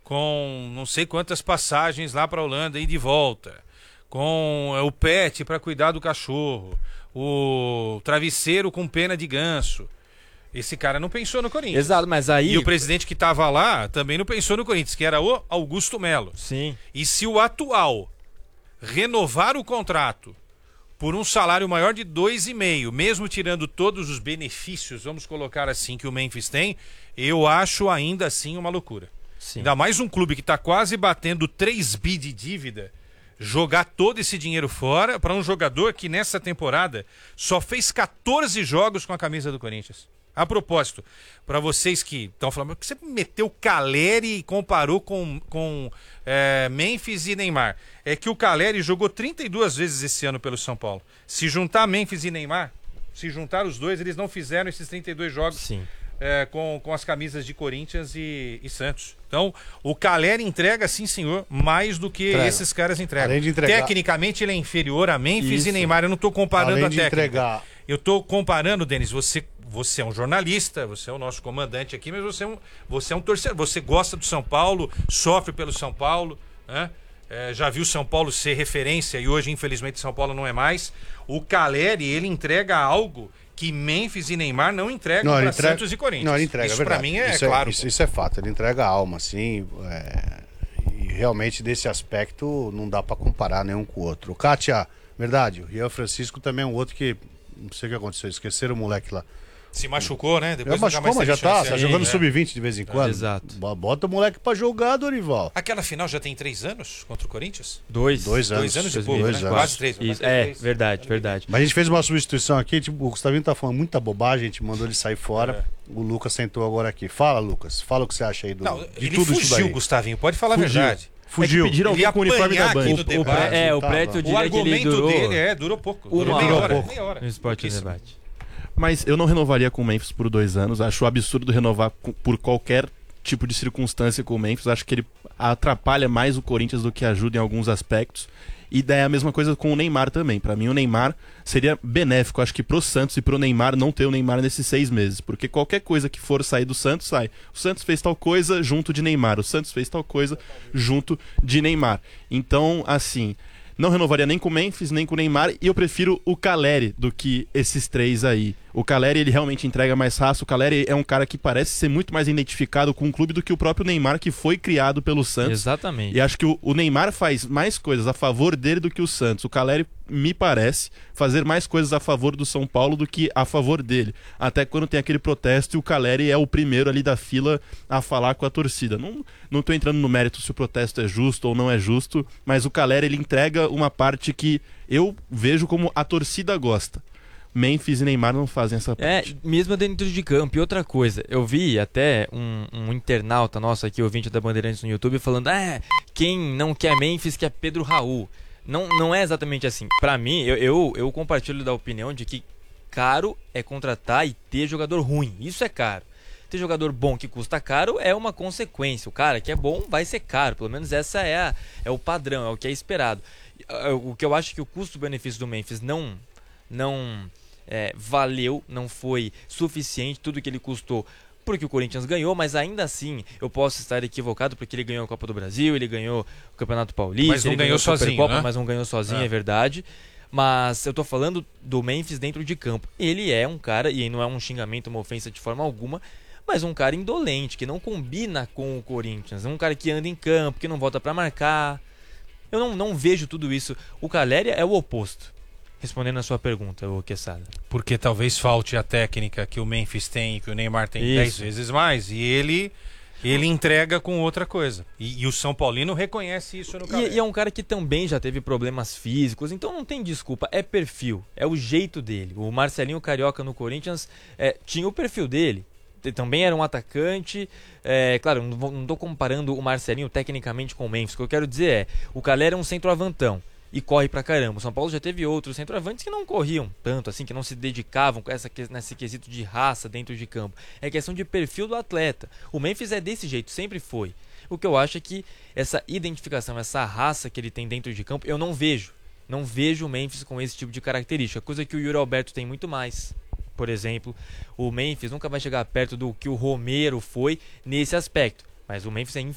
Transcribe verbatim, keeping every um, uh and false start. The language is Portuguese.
com não sei quantas passagens lá para a Holanda e de volta, com o pet para cuidar do cachorro, o travesseiro com pena de ganso. Esse cara não pensou no Corinthians. Exato, mas aí... E o presidente que estava lá também não pensou no Corinthians, que era o Augusto Melo. Sim. E se o atual renovar o contrato por um salário maior de dois vírgula cinco, mesmo tirando todos os benefícios, vamos colocar assim, que o Memphis tem, eu acho ainda assim uma loucura. Sim. Ainda mais um clube que está quase batendo três bi de dívida, jogar todo esse dinheiro fora para um jogador que nessa temporada só fez quatorze jogos com a camisa do Corinthians. A propósito, para vocês que estão falando, que você meteu Caleri e comparou com, com é, Memphis e Neymar. É que o Caleri jogou trinta e duas vezes esse ano pelo São Paulo. Se juntar Memphis e Neymar, se juntar os dois, eles não fizeram esses trinta e dois jogos Sim. É, com, com as camisas de Corinthians e, e Santos. Então, o Caleri entrega, sim senhor, mais do que Entrega. esses caras entregam. Além de entregar... Tecnicamente, ele é inferior a Memphis Isso. e Neymar. Eu não estou comparando Além a de técnica. entregar... Eu estou comparando, Denis, você, você é um jornalista, você é o nosso comandante aqui, mas você é um, você é um torcedor. Você gosta do São Paulo, sofre pelo São Paulo, né? É, já viu São Paulo ser referência e hoje, infelizmente, São Paulo não é mais. O Caleri, ele entrega algo que Memphis e Neymar não entregam para entrega... Santos e Corinthians. Não, ele entrega, isso é para verdade. mim é isso é, claro. Isso, isso é fato, ele entrega a alma, assim, é... e realmente desse aspecto não dá para comparar nenhum com o outro. O Kátia, verdade, o Rian Francisco também é um outro que, não sei o que aconteceu, esqueceram o moleque lá. Se machucou, né? Já machucou, mas já tá, tá jogando sub vinte de vez em quando. Exato. Bota o moleque pra jogar, Dorival. Aquela final já tem três anos contra o Corinthians? Dois. Dois anos. Dois anos e Dois pouco, anos. né? Quase três. Isso, quase é, três. verdade, verdade. Mas a gente fez uma substituição aqui, tipo, o Gustavinho tá falando muita bobagem, a gente mandou ele sair fora. É. O Lucas sentou agora aqui. Fala, Lucas, fala o que você acha aí do, Não, de ele tudo isso fugiu, daí. Gustavinho, pode falar Fugiu. a verdade. Fugiu. É que pediram Ele alguém com o uniforme da apanhar Band. aqui no O, o debate, pré, é, o tava. prédio, eu O diria que ele argumento durou dele é, durou pouco. uma Durou meia hora, hora. pouco. Meia hora. no Esporte Pouquíssimo. Debate. Mas eu não renovaria com o Memphis por dois anos. Acho absurdo renovar com- por qualquer tipo de circunstância com o Memphis. Acho que ele atrapalha mais o Corinthians do que ajuda em alguns aspectos. E daí é a mesma coisa com o Neymar também. Pra mim o Neymar seria benéfico, acho que pro Santos e pro Neymar não ter o Neymar nesses seis meses. Porque qualquer coisa que for sair do Santos, sai. O Santos fez tal coisa junto de Neymar. O Santos fez tal coisa junto de Neymar. Então, assim... Não renovaria nem com o Memphis, nem com o Neymar, e eu prefiro o Caleri do que esses três aí. O Caleri, ele realmente entrega mais raça. O Caleri é um cara que parece ser muito mais identificado com o clube do que o próprio Neymar, que foi criado pelo Santos. Exatamente. E acho que o, o Neymar faz mais coisas a favor dele do que o Santos. O Caleri, me parece, fazer mais coisas a favor do São Paulo do que a favor dele. Até quando tem aquele protesto e o Caleri é o primeiro ali da fila a falar com a torcida. Não, não tô entrando no mérito se o protesto é justo ou não é justo, mas o Caleri, ele entrega uma parte que eu vejo como a torcida gosta. Memphis e Neymar não fazem essa É, parte. mesmo dentro de campo. E outra coisa, eu vi até um, um internauta nosso aqui, ouvinte da Bandeirantes no YouTube, falando: ah, quem não quer Memphis quer Pedro Raul. Não, não é exatamente assim. Pra mim, eu, eu, eu compartilho da opinião de que caro é contratar e ter jogador ruim. Isso é caro. Ter jogador bom que custa caro é uma consequência. O cara que é bom vai ser caro. Pelo menos essa é, a, é o padrão, é o que é esperado. O que eu acho que o custo-benefício do Memphis não... não É, valeu, não foi suficiente tudo que ele custou porque o Corinthians ganhou, mas ainda assim eu posso estar equivocado porque ele ganhou a Copa do Brasil, ele ganhou o Campeonato Paulista, Mas não ele ganhou ganhou a sozinho, Supercopa, né? mas não ganhou sozinho, É. é verdade. Mas eu tô falando do Memphis dentro de campo. Ele é um cara, e não é um xingamento, uma ofensa de forma alguma, mas um cara indolente, que não combina com o Corinthians, um cara que anda em campo, que não volta pra marcar. Eu não, não vejo tudo isso. O Caleri é o oposto. Respondendo a sua pergunta, ô Quesada. Porque talvez falte a técnica que o Memphis tem e que o Neymar tem Isso. dez vezes mais. E ele, ele entrega com outra coisa. E, e o São Paulino reconhece isso no Caleri. E, e é um cara que também já teve problemas físicos, então não tem desculpa, é perfil, é o jeito dele. O Marcelinho Carioca no Corinthians é, tinha o perfil dele. Também era um atacante. É, claro, não, vou- não tô comparando o Marcelinho tecnicamente com o Memphis. O que eu quero dizer é, o Caleri é um centroavantão e corre pra caramba. O São Paulo já teve outros centroavantes que não corriam tanto assim, que não se dedicavam com essa, que- nesse quesito de raça dentro de campo. É questão de perfil do atleta. O Memphis é desse jeito, sempre foi. O que eu acho é que essa identificação, essa raça que ele tem dentro de campo, eu não vejo. Não vejo o Memphis com esse tipo de característica, coisa que o Yuri Alberto tem muito mais. Por exemplo, o Memphis nunca vai chegar perto do que o Romero foi nesse aspecto. Mas o Memphis é